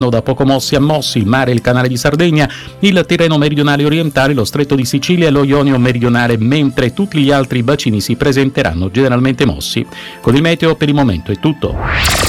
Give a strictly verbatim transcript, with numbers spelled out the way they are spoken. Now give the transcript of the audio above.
Da poco mossi a mossi, il mare e il canale di Sardegna, il Tirreno meridionale orientale, lo stretto di Sicilia e lo Ionio meridionale, mentre tutti gli altri bacini si presenteranno generalmente mossi. Con il meteo per il momento è tutto.